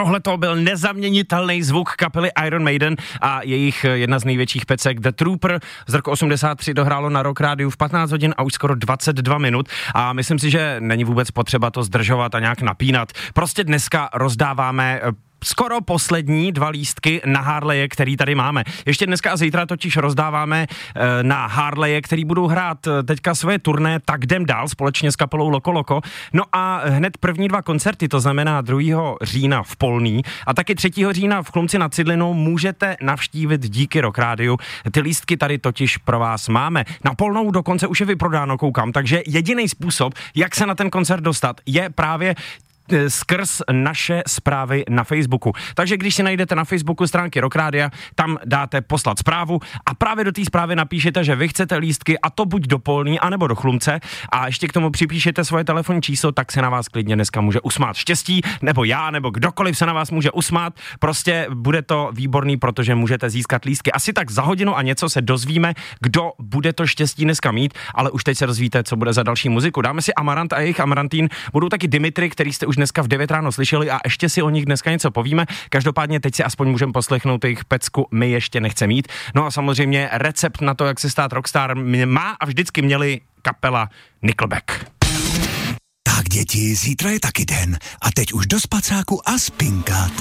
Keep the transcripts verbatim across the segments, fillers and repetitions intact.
tohle to byl nezaměnitelný zvuk kapely Iron Maiden a jejich jedna z největších pecek The Trooper z roku osmdesát tři dohrálo na Rock Rádiu v patnáct hodin a už skoro dvacet dva minut a myslím si, že není vůbec potřeba to zdržovat a nějak napínat. Prostě dneska rozdáváme skoro poslední dva lístky na Harleje, který tady máme. Ještě dneska a zítra totiž rozdáváme e, na Harleje, který budou hrát teďka svoje turné Tak jdem dál společně s kapelou Loko Loko. No a hned první dva koncerty, to znamená druhého října v Polný a taky třetího října v Chlumci nad Cidlinou můžete navštívit díky Rock Rádiu. Ty lístky tady totiž pro vás máme. Na Polnou dokonce už je vyprodáno, koukám, takže jediný způsob, jak se na ten koncert dostat, je právě skrz naše zprávy na Facebooku. Takže když si najdete na Facebooku stránky Rock Rádia, tam dáte poslat zprávu a právě do té zprávy napíšete, že vy chcete lístky a to buď do Polný, anebo do Chlumce a ještě k tomu připíšete svoje telefonní číslo, tak se na vás klidně dneska může usmát štěstí, nebo já, nebo kdokoliv se na vás může usmát. Prostě bude to výborný, protože můžete získat lístky. Asi tak za hodinu a něco se dozvíme, kdo bude to štěstí dneska mít, ale už teď se dozvíte, co bude za další muziku. Dáme si Amarant a jejich Amarantín, budou taky Dimitri, který jste už dneska v devět ráno slyšeli a ještě si o nich dneska něco povíme. Každopádně teď si aspoň můžeme poslechnout jejich pecku My ještě nechce mít. No a samozřejmě recept na to, jak se stát rockstar má a vždycky měli kapela Nickelback. Tak děti, zítra je taky den a teď už do spacáku a spinkat.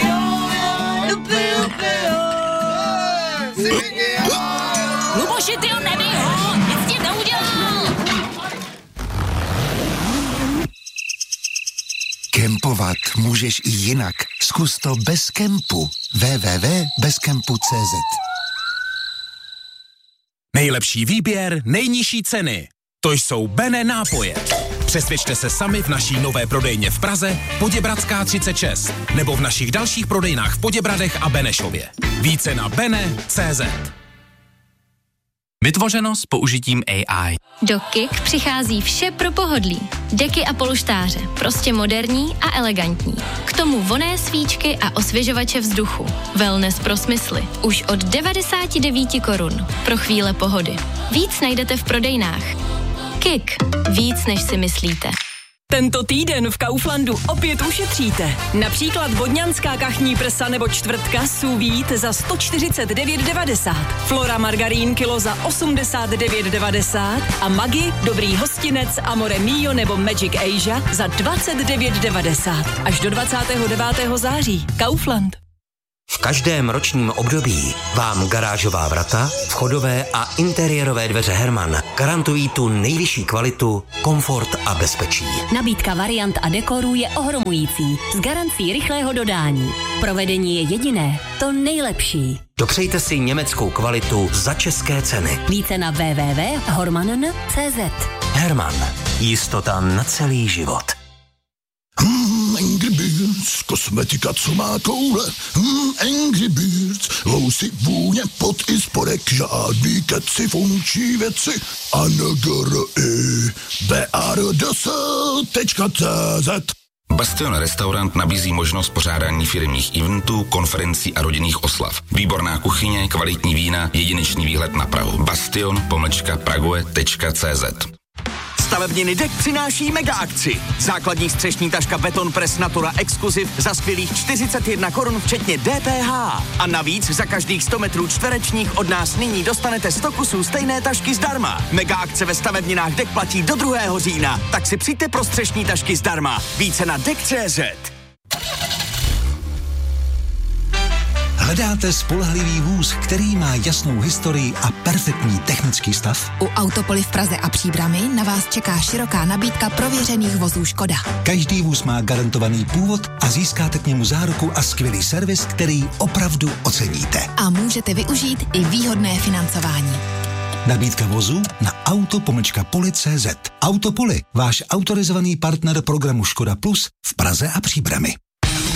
Luboši, ty ho nebij ho, nic ti neudělal. Kempovat můžeš i jinak. Zkus to bez kempu. w w w tečka bez kempu tečka c z Nejlepší výběr, nejnižší ceny. To jsou Bene nápoje. Přesvědčte se sami v naší nové prodejně v Praze, Poděbradská třicet šest, nebo v našich dalších prodejnách v Poděbradech a Benešově. Více na bene tečka c z. Vytvořeno s použitím A I. Do Kik přichází vše pro pohodlí. Deky a polštáře, prostě moderní a elegantní. K tomu vonné svíčky a osvěžovače vzduchu. Wellness pro smysly. Už od devadesát devět korun. Pro chvíle pohody. Víc najdete v prodejnách. Kik. Víc, než si myslíte. Tento týden v Kauflandu opět ušetříte. Například vodňanská kachní prsa nebo čtvrtka sous vide za sto čtyřicet devět devadesát. Flora margarín kilo za osmdesát devět devadesát a Maggi, dobrý hostinec, Amore Mio nebo Magic Asia za dvacet devět devadesát. Až do dvacátého devátého září. Kaufland. V každém ročním období vám garážová vrata, vchodové a interiérové dveře Herman garantují tu nejvyšší kvalitu, komfort a bezpečí. Nabídka variant a dekorů je ohromující, s garancí rychlého dodání. Provedení je jediné, to nejlepší. Dopřejte si německou kvalitu za české ceny. Více na w w w tečka horman tečka c z. Herman. Jistota na celý život. Hmm, Angry Birds, kosmetika, co má koule. Hmm, Angry Birds, lousy, vůně, pot i spodek, žádný keci, funkční věci. A n g r i b a r d s tečka c z. Bastion Restaurant nabízí možnost pořádání firemních eventů, konferencí a rodinných oslav. Výborná kuchyně, kvalitní vína, jedinečný výhled na Prahu. Bastion pomlčka prague tečka c z. Stavebniny Dek přináší mega akci. Základní střešní taška Beton Press Natura Exclusive za skvělých čtyřicet jedna korun včetně D P H. A navíc za každých sto metrů čtverečních od nás nyní dostanete sto kusů stejné tašky zdarma. Mega akce ve stavebninách Dek platí do druhého října. Tak si přijďte pro střešní tašky zdarma. Více na dek tečka cé zet. Hledáte spolehlivý vůz, který má jasnou historii a perfektní technický stav? U Autopoly v Praze a Příbrami na vás čeká široká nabídka prověřených vozů Škoda. Každý vůz má garantovaný původ a získáte k němu záruku a skvělý servis, který opravdu oceníte. A můžete využít i výhodné financování. Nabídka vozu na auto pomlčka poli tečka cé zet. Autopoly, váš autorizovaný partner programu Škoda Plus v Praze a Příbrami.